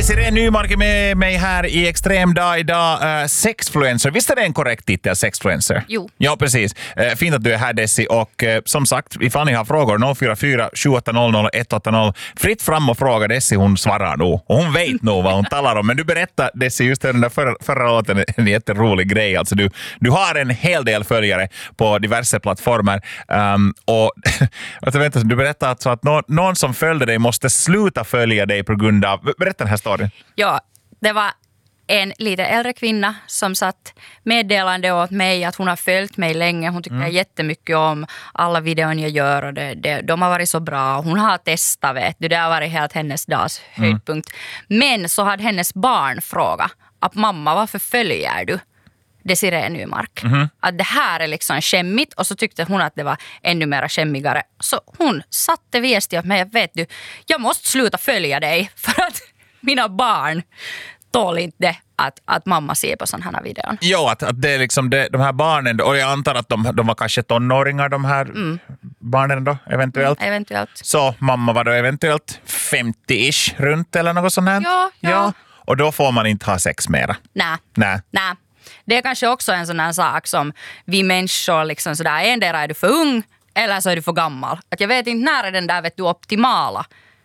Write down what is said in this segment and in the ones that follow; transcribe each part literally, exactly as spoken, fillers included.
Desiree Nymark är med mig här i Extrem dag idag. Uh, sexfluencer, visst är det en korrekt titel, sexfluencer? Jo. Ja, precis. Uh, fint att du är här, Desi. Och uh, som sagt, ifall ni har frågor, noll fyra fyra sju åtta noll noll ett åtta noll. Fritt fram och fråga Desi, hon svarar nog. Och hon vet nog vad hon talar om. Men du berättar, Desi, just den där förra, förra låten, en jätterolig grej. Alltså du, du har en hel del följare på diverse plattformar. Um, och alltså, vänta, du berättar alltså att någon, någon som följde dig måste sluta följa dig på grund av... Berätta den här storyn. Ja, det var en lite äldre kvinna som satt meddelande åt mig att hon har följt mig länge. Hon tycker mm. jättemycket om alla videon jag gör och det, det, de har varit så bra. Hon har testat, vet du. Det har varit helt hennes dags mm. höjdpunkt. Men så hade hennes barn frågat att mamma, varför följer du Desiree Nymark? Mm. Att det här är liksom skämmigt, och så tyckte hon att det var ännu mer skämmigare. Så hon satte väst åt mig, vet du, jag måste sluta följa dig för att mina barn tål inte att, att mamma ser på sådana här videon. Jo, att, att det är liksom det, de här barnen, och jag antar att de, de var kanske tonåringar, de här mm. barnen då, eventuellt. Mm, eventuellt. Så mamma var då eventuellt femtio-ish runt eller något sånt här. Ja, ja. ja. Och då får man inte ha sex mera. Nej. Nej. Nej. Det är kanske också en sån här sak som vi människor liksom sådär, endera är du för ung eller så är du för gammal. Att jag vet inte när är den där, vet du, optimala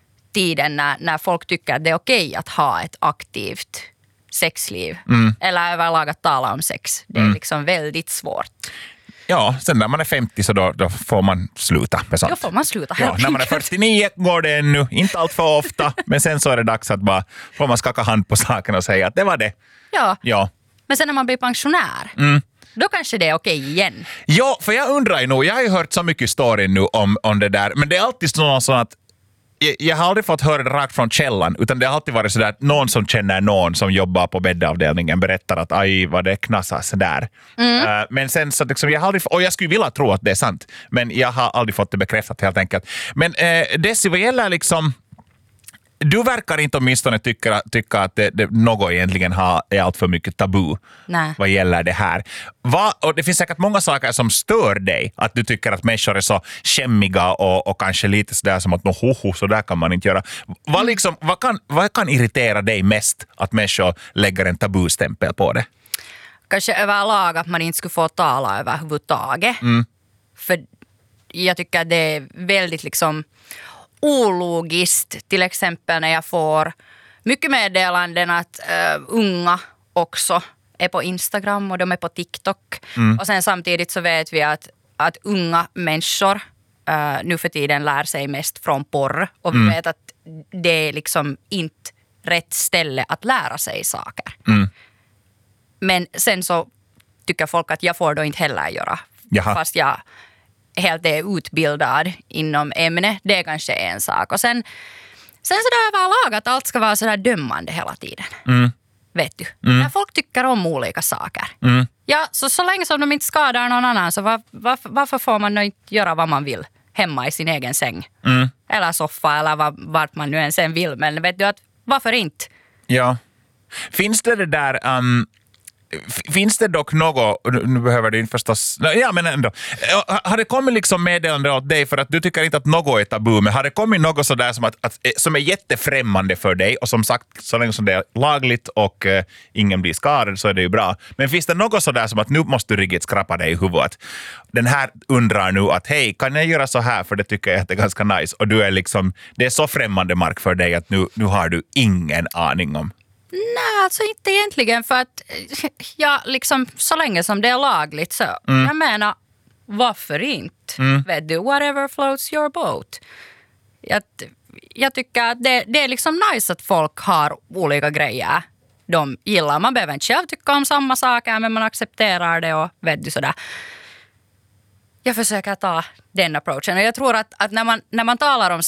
tiden när, när folk tycker att det är okej att ha ett aktivt sexliv. Mm. Eller överlag att tala om sex. Det är mm. liksom väldigt svårt. Ja, sen när man är femtio så då, då får man sluta med sånt. Då får man sluta. Ja, när man är fyrtionio går det ännu, inte allt för ofta. Men sen så är det dags att bara får man skaka hand på saken och säga att det var det. Ja, ja. Men sen när man blir pensionär, mm. då kanske det är okej igen. Ja, för jag undrar ju nog, jag har ju hört så mycket story nu om, om det där. Men det är alltid någon sån att jag, jag har aldrig fått höra det rakt från källan, utan det har alltid varit sådär att någon som känner någon som jobbar på bäddavdelningen berättar att aj vad det knassas där. Mm. Uh, men sen så liksom, jag har aldrig, och jag skulle vilja tro att det är sant, men jag har aldrig fått det bekräftat helt enkelt. Men uh, Desi, vad gäller liksom, du verkar inte åtminstone tycka, tycka att det, det, något egentligen har, är allt för mycket tabu. Nej. Vad gäller det här. Va, och det finns säkert många saker som stör dig. Att du tycker att människor är så skämmiga och, och kanske lite sådär som att no, ho, ho, så där kan man inte göra. Vad, mm. liksom, vad, kan, vad kan irritera dig mest att människor lägger en tabustämpel på det? Kanske överlag att man inte skulle få tala överhuvudtaget. Mm. För jag tycker att det är väldigt liksom ologiskt, till exempel när jag får mycket meddelanden att uh, unga också är på Instagram och de är på TikTok. Mm. Och sen samtidigt så vet vi att, att unga människor uh, nu för tiden lär sig mest från porr. Och vi mm. vet att det är liksom inte rätt ställe att lära sig saker. Mm. Men sen så tycker folk att jag får då inte heller göra. Jaha. Fast jag helt är utbildad inom ämne, det är kanske en sak. Och sen, sen så där överlag att allt ska vara sådär dömande hela tiden. Mm. Vet du? Mm. När folk tycker om olika saker. Mm. Ja, så, så länge som de inte skadar någon annan, så var, var, varför får man inte göra vad man vill hemma i sin egen säng? Mm. Eller soffa, eller var, vart man nu än sen vill. Men vet du att varför inte? Ja. Finns det det där... Um... Finns det dock något, nu behöver du inte förstås, ja men ändå, har det kommit liksom meddelande åt dig för att du tycker inte att något är tabu, men har det kommit något sådär som, att, att, som är jättefrämmande för dig, och som sagt, så länge som det är lagligt och uh, ingen blir skadad så är det ju bra. Men finns det något sådär som att nu måste du riktigt skrapa dig i huvudet? Den här undrar nu att hej, kan jag göra så här, för det tycker jag att det är ganska nice, och du är liksom, det är så främmande mark för dig att nu, nu har du ingen aning om. Nej, alltså inte egentligen, för att ja, liksom, så länge som det är lagligt så mm. jag menar, varför inte? Mm. Vet du, whatever floats your boat. Jag, jag tycker att det, det är liksom nice att folk har olika grejer de gillar. Man behöver inte själv tycka om samma saker, men man accepterar det och vet du sådär. Jag försöker ta den approachen, och jag tror att, att när, man, när man talar om